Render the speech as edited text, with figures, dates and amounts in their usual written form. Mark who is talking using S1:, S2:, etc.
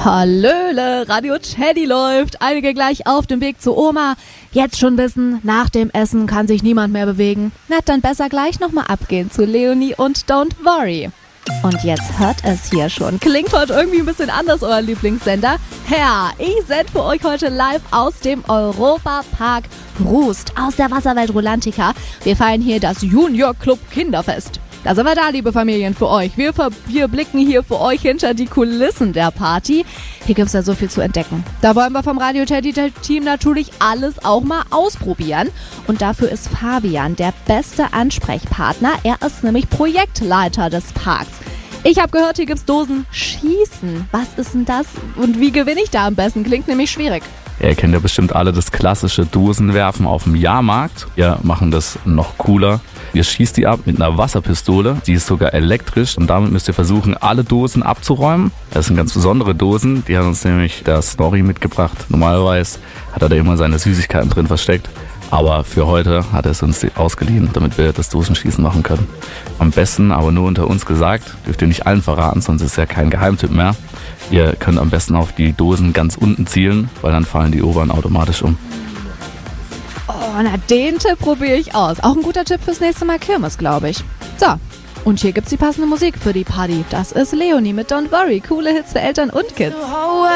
S1: Hallöle, Radio Teddy läuft. Einige gleich auf dem Weg zu Oma. Jetzt schon wissen, nach dem Essen kann sich niemand mehr bewegen. Na, dann besser gleich nochmal abgehen zu Leonie und Don't Worry. Und jetzt hört es hier schon. Klingt heute irgendwie ein bisschen anders, euer Lieblingssender. Ja, ich sende für euch heute live aus dem Europapark Rust, aus der Wasserwelt Rolantica. Wir feiern hier das Junior Club Kinderfest. Da sind wir da, liebe Familien, für euch. Wir blicken hier für euch hinter die Kulissen der Party. Hier gibt's ja so viel zu entdecken. Da wollen wir vom Radio Teddy Team natürlich alles auch mal ausprobieren. Und dafür ist Fabian der beste Ansprechpartner. Er ist nämlich Projektleiter des Parks. Ich habe gehört, hier gibt's Dosenschießen. Was ist denn das und wie gewinne ich da am besten? Klingt nämlich schwierig.
S2: Ihr kennt ja bestimmt alle das klassische Dosenwerfen auf dem Jahrmarkt. Wir machen das noch cooler. Ihr schießt die ab mit einer Wasserpistole. Die ist sogar elektrisch und damit müsst ihr versuchen, alle Dosen abzuräumen. Das sind ganz besondere Dosen. Die hat uns nämlich der Snorri mitgebracht. Normalerweise hat er da immer seine Süßigkeiten drin versteckt. Aber für heute hat er es uns ausgeliehen, damit wir das Dosenschießen machen können. Am besten, aber nur unter uns gesagt, dürft ihr nicht allen verraten, sonst ist es ja kein Geheimtipp mehr. Ihr könnt am besten auf die Dosen ganz unten zielen, weil dann fallen die oberen automatisch um.
S1: Oh, na den Tipp probiere ich aus. Auch ein guter Tipp fürs nächste Mal Kirmes, glaube ich. So, und hier gibt's die passende Musik für die Party. Das ist Leonie mit Don't Worry. Coole Hits für Eltern und Kids.